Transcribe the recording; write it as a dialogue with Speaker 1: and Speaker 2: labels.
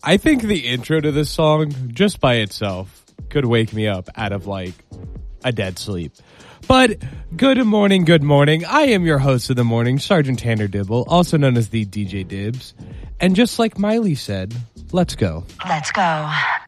Speaker 1: I think the intro to this song, just by itself, could wake me up out of like a dead sleep. But good morning. I am your host of the morning, Sergeant Tanner Dibble, also known as the DJ Dibs. And just like Miley said, let's go.
Speaker 2: Let's go.